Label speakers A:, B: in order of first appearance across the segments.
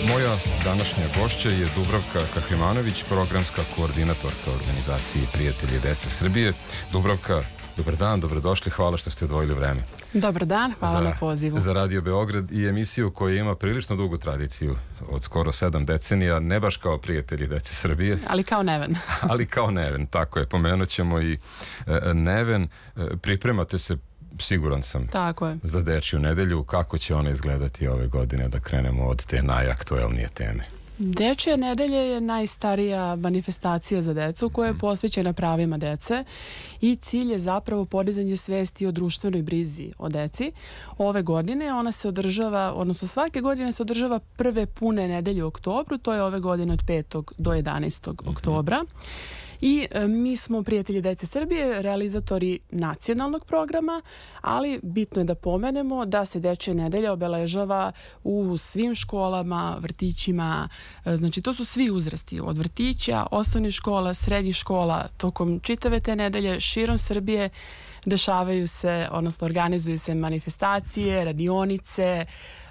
A: Moja današnja gošća je Dubravka Kahrimanović, programska koordinatorka organizacije Prijatelji dece Srbije. Dubravka, dobar dan, dobrodošli, hvala što ste odvojili vreme.
B: Dobar dan, hvala na pozivu.
A: Za Radio Beograd i emisiju koja ima prilično dugu tradiciju od skoro 7 decenija, ne baš kao Prijatelji dece Srbije.
B: Ali kao Neven.
A: Ali kao Neven, tako je, pomenut ćemo i Neven. Pripremate se, siguran sam,
B: tako je,
A: za Dečiju nedelju. Kako će ona izgledati ove godine, da krenemo od te najaktuelnije teme?
B: Dečija nedelja je najstarija manifestacija za decu koja je posvećena pravima dece i cilj je zapravo podizanje svesti o društvenoj brizi o deci. Ove godine ona se održava, odnosno svake godine se održava prve pune nedelje u oktobru, to je ove godine od 5. do 11. oktobra. I mi smo Prijatelji dece Srbije, realizatori nacionalnog programa, ali bitno je da pomenemo da se Dečija nedelja obeležava u svim školama, vrtićima, znači to su svi uzrasti, od vrtića, osnovnih škola, srednjih škola, tokom čitave te nedelje, širom Srbije dešavaju se, odnosno organizuju se manifestacije, radionice,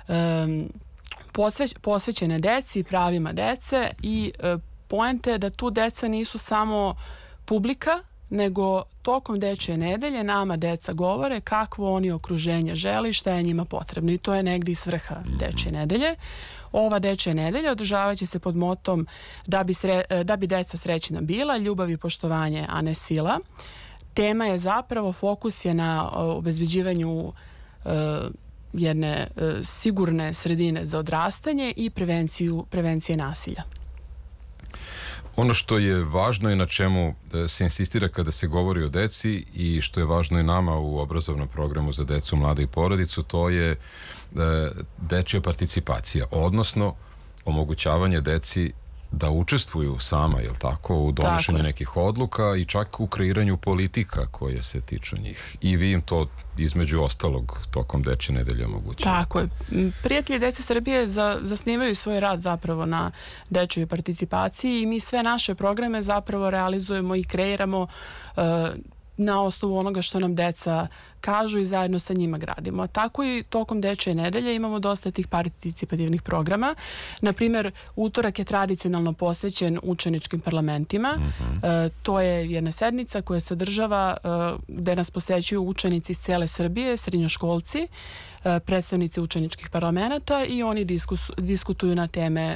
B: posvećene deci, pravima dece i poenta je da tu deca nisu samo publika, nego tokom Dečije nedelje nama deca govore kakvo oni okruženje žele i šta je njima potrebno. I to je negdje i svrha Dečije nedelje. Ova Dečija nedelja održavat će se pod motom da bi deca srećna bila, ljubav i poštovanje, a ne sila. Tema je zapravo, fokus je na obezbeđivanju jedne sigurne sredine za odrastanje i prevencije nasilja.
A: Ono što je važno i na čemu se insistira kada se govori o deci i što je važno i nama u obrazovnom programu za decu, mlade i porodicu, to je dečija participacija, odnosno omogućavanje deci da učestvuju sama, jel tako, u donošenju nekih odluka i čak u kreiranju politika koje se tiču njih. I vi im to između ostalog tokom Dečje nedelje omogućavate.
B: Tako je. Prijatelji dece Srbije zasnivaju svoj rad zapravo na dečjoj participaciji i mi sve naše programe zapravo realizujemo i kreiramo na osnovu onoga što nam deca kažu i zajedno sa njima gradimo. Tako i tokom Dečje nedelje imamo dosta tih participativnih programa. Naprimjer, utorak je tradicionalno posvećen učeničkim parlamentima. To je jedna sednica koja se održava gde nas posećuju učenici iz cele Srbije, srednjoškolci, predstavnici učeničkih parlamenta i oni diskutuju na teme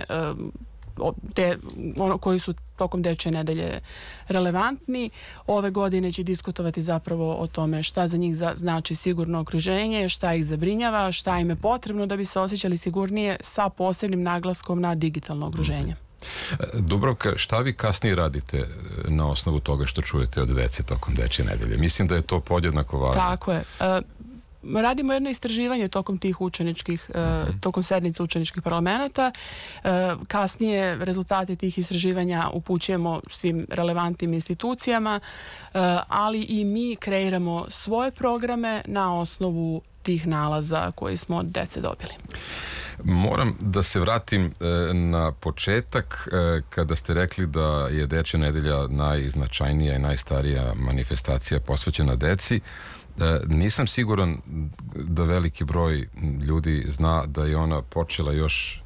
B: koji su tokom Dečje nedelje relevantni. Ove godine će diskutovati zapravo o tome šta za njih znači sigurno okruženje, šta ih zabrinjava, šta im je potrebno da bi se osjećali sigurnije, sa posebnim naglaskom na digitalno okruženje.
A: Dubravka, šta vi kasnije radite na osnovu toga što čujete od dece tokom Dečje nedelje? Mislim da je to podjednako važno.
B: Tako je. Radimo jedno istraživanje tokom tih učeničkih, tokom sednice učeničkih parlamenta. Kasnije rezultate tih istraživanja upućujemo svim relevantnim institucijama, ali i mi kreiramo svoje programe na osnovu tih nalaza koji smo od dece dobili.
A: Moram da se vratim na početak kada ste rekli da je Dečja nedelja najznačajnija i najstarija manifestacija posvećena deci. Nisam siguran da veliki broj ljudi zna da je ona počela još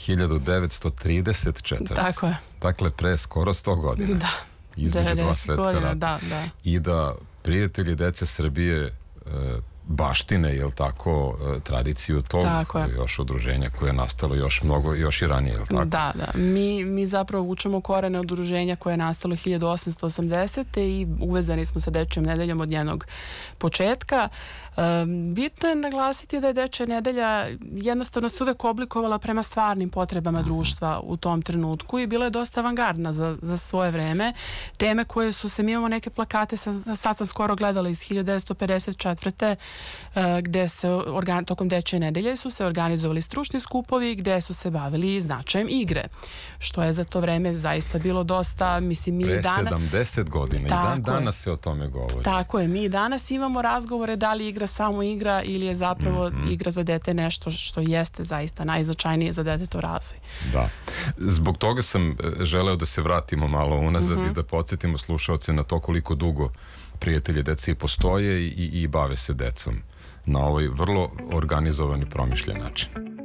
A: 1934.
B: Tako je.
A: Dakle, pre skoro 100 godina.
B: Da.
A: Između dva svetska rata.
B: Da.
A: I da Prijatelji dece Srbije baštine, jel tako, tradiciju tog još udruženja koje je nastalo još i ranije, jel tako?
B: Da. Mi zapravo vučemo korene od udruženja koje je nastalo 1880. i uvezani smo sa Dečjom nedeljom od njenog početka. Bitno je naglasiti da je Dečja nedelja jednostavno se uvek oblikovala prema stvarnim potrebama društva u tom trenutku i bila je dosta avangardna za svoje vreme. Teme koje su se, mi imamo neke plakate, sad sam skoro gledala iz 1954. Gde se tokom Dečje nedelje su se organizovali stručni skupovi gde su se bavili značajem igre, što je za to vreme zaista bilo dosta, mislim, mi
A: pre 70 godina i danas se o tome govori.
B: Tako je, mi danas imamo razgovore da li igra samo igra ili je zapravo igra za dete nešto što jeste zaista najznačajnije za detetov razvoj.
A: Da. Zbog toga sam želeo da se vratimo malo unazad i da podsjetimo slušaoce na to koliko dugo Prijatelji dece postoje i bave se decom na ovaj vrlo organizovan i promišljen način.